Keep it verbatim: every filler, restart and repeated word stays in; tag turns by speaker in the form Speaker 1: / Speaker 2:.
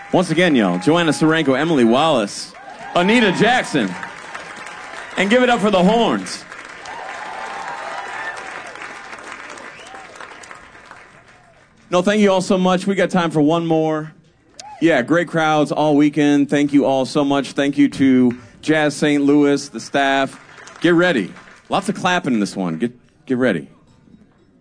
Speaker 1: Once again, y'all, Joanna Serenko, Emily Wallace, Anita Jackson, and give it up for the horns. No, thank you all so much. We got time for one more. Yeah, great crowds all weekend. Thank you all so much. Thank you to Jazz Saint Louis, the staff. Get ready. Lots of clapping in this one. Get get ready.